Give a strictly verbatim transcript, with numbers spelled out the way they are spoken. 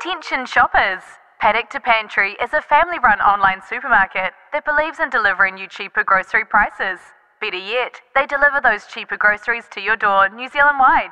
Attention shoppers! Paddock to Pantry is a family-run online supermarket that believes in delivering you cheaper grocery prices. Better yet, they deliver those cheaper groceries to your door New Zealand-wide.